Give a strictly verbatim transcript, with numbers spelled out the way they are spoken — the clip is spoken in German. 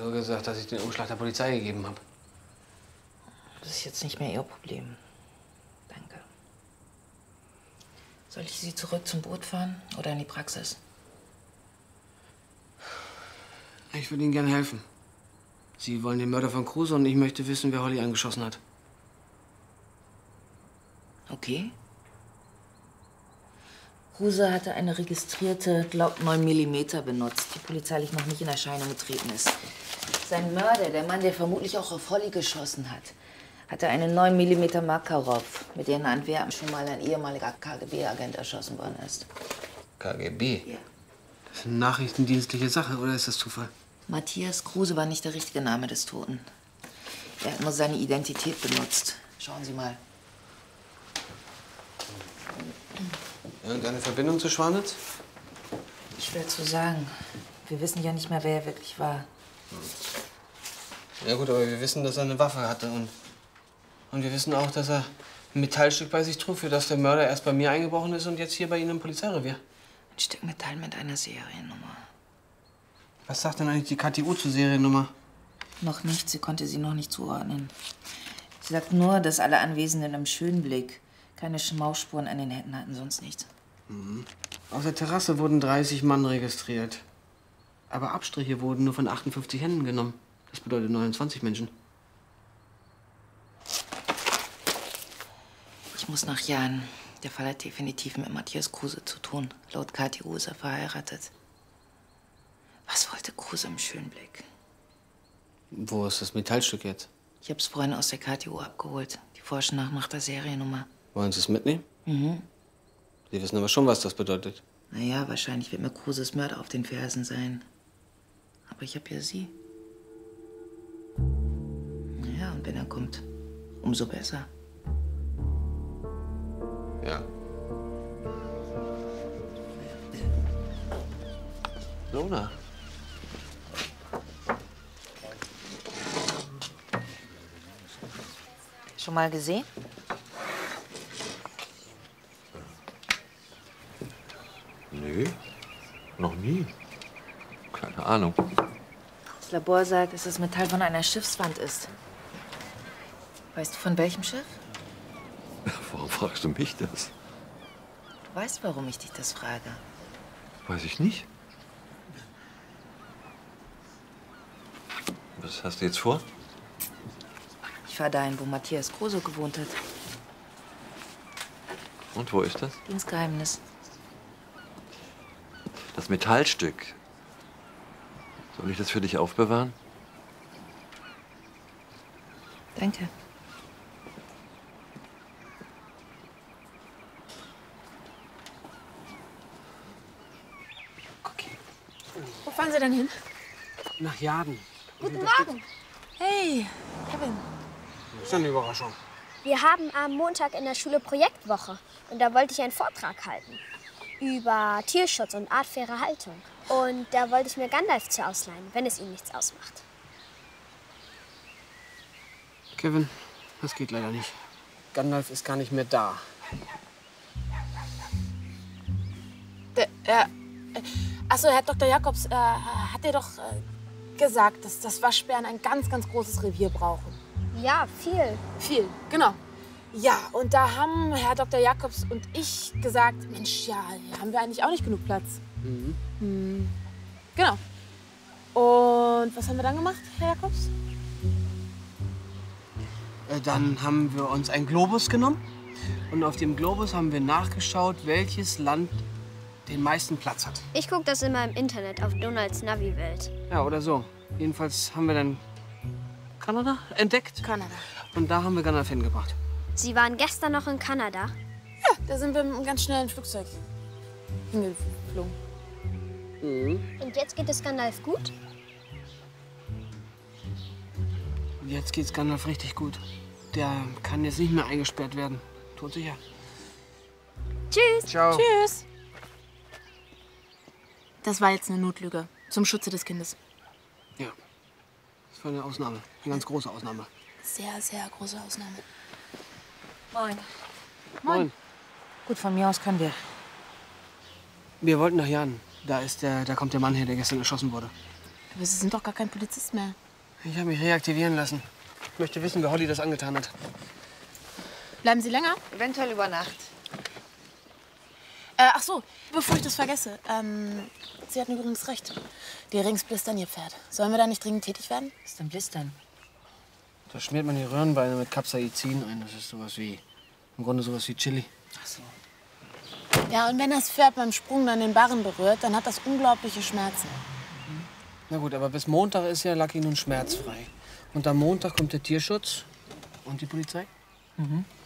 nur gesagt, dass ich den Umschlag der Polizei gegeben habe. Das ist jetzt nicht mehr Ihr Problem. Danke. Soll ich Sie zurück zum Boot fahren oder in die Praxis? Ich würde Ihnen gerne helfen. Sie wollen den Mörder von Kruse und ich möchte wissen, wer Holly angeschossen hat. Okay. Kruse hatte eine registrierte Glock neun Millimeter benutzt, die polizeilich noch nicht in Erscheinung getreten ist. Sein Mörder, der Mann, der vermutlich auch auf Holly geschossen hat, hatte eine neun Millimeter Makarov, mit der in Antwerpen schon mal ein ehemaliger K G B-Agent erschossen worden ist. K G B? Ja. Das ist eine nachrichtendienstliche Sache, oder ist das Zufall? Matthias Kruse war nicht der richtige Name des Toten. Er hat nur seine Identität benutzt. Schauen Sie mal. Irgendeine Verbindung zu Schwanitz? Schwer zu sagen. Wir wissen ja nicht mehr, wer er wirklich war. Ja gut, aber wir wissen, dass er eine Waffe hatte. Und, und wir wissen auch, dass er ein Metallstück bei sich trug, für das der Mörder erst bei mir eingebrochen ist und jetzt hier bei Ihnen im Polizeirevier. Ein Stück Metall mit einer Seriennummer. Was sagt denn eigentlich die K T U zur Seriennummer? Noch nicht, sie konnte sie noch nicht zuordnen. Sie sagt nur, dass alle Anwesenden im Schönblick keine Schmausspuren an den Händen hatten, sonst nichts. Mhm. Auf der Terrasse wurden dreißig Mann registriert. Aber Abstriche wurden nur von achtundfünfzig Händen genommen. Das bedeutet neunundzwanzig Menschen. Ich muss nach Jahren. Der Fall hat definitiv mit Matthias Kruse zu tun. Laut K T U ist er verheiratet. Was wollte Kruse im Schönblick? Wo ist das Metallstück jetzt? Ich hab's vorhin aus der K T U abgeholt. Die forschen nach, nach der Seriennummer. Wollen Sie es mitnehmen? Mhm. Sie wissen aber schon, was das bedeutet. Naja, wahrscheinlich wird mir Kruses Mörder auf den Fersen sein. Aber ich hab ja Sie. Ja, und wenn er kommt, umso besser. Ja. Lona. Schon mal gesehen? Nö, noch nie. Keine Ahnung. Das Labor sagt, dass das Metall von einer Schiffswand ist. Weißt du, von welchem Schiff? Warum fragst du mich das? Du weißt, warum ich dich das frage. Weiß ich nicht. Was hast du jetzt vor? Ich fahr dahin, wo Matthias Kruse gewohnt hat. Und wo ist das? Dienstgeheimnis. Das Metallstück. Soll ich das für dich aufbewahren? Danke. Okay. Wo fahren Sie denn hin? Nach Jaden. Guten Morgen. Hey, Kevin. Das ist eine Überraschung. Wir haben am Montag in der Schule Projektwoche. Und da wollte ich einen Vortrag halten. Über Tierschutz und artfaire Haltung. Und da wollte ich mir Gandalf zu ausleihen, wenn es Ihnen nichts ausmacht. Kevin, das geht leider nicht. Gandalf ist gar nicht mehr da. Der, äh, achso, Herr Doktor Jacobs, äh, hat dir doch äh, gesagt, dass das Waschbären ein ganz, ganz großes Revier brauchen. Ja, viel. Viel, genau. Ja, und da haben Herr Doktor Jacobs und ich gesagt, Mensch, ja, hier haben wir eigentlich auch nicht genug Platz. Mhm. Hm. Genau. Und was haben wir dann gemacht, Herr Jacobs? Äh, Dann haben wir uns einen Globus genommen. Und auf dem Globus haben wir nachgeschaut, welches Land den meisten Platz hat. Ich gucke das immer im Internet auf Donalds Navi-Welt. Ja, oder so. Jedenfalls haben wir dann Kanada entdeckt. Kanada. Und da haben wir Gandalf hingebracht. Sie waren gestern noch in Kanada? Ja, da sind wir mit einem ganz schnellen Flugzeug hingeflogen. Mhm. Und jetzt geht es Gandalf gut? Jetzt geht's Gandalf richtig gut. Der kann jetzt nicht mehr eingesperrt werden. Todsicher. Tschüss. Ciao. Tschüss. Das war jetzt eine Notlüge. Zum Schutze des Kindes. Ja. Das war eine Ausnahme. Eine ganz große Ausnahme. Sehr, sehr große Ausnahme. Moin. Moin. Gut, von mir aus können wir. Wir wollten nach Jaden. Da ist der, da kommt der Mann her, der gestern erschossen wurde. Aber Sie sind doch gar kein Polizist mehr. Ich habe mich reaktivieren lassen. Ich möchte wissen, wer Holly das angetan hat. Bleiben Sie länger? Eventuell über Nacht. Äh, ach so, bevor ich das vergesse. Ähm, Sie hatten übrigens recht. Die Rings blistern Ihr Pferd. Sollen wir da nicht dringend tätig werden? Was ist denn Blistern? Da schmiert man die Röhrenbeine mit Capsaicin ein. Das ist sowas wie, im Grunde sowas wie Chili. Ach so. Ja, und wenn das Pferd beim Sprung dann den Barren berührt, dann hat das unglaubliche Schmerzen. Na gut, aber bis Montag ist ja Lucky nun schmerzfrei. Und am Montag kommt der Tierschutz und die Polizei. Mhm.